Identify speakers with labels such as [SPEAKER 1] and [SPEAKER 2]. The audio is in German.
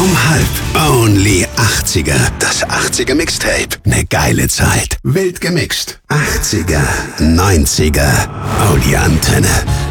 [SPEAKER 1] Only 80er. Das 80er Mixtape. Ne geile Zeit. Wild gemixt. 80er, 90er. Audi Antenne.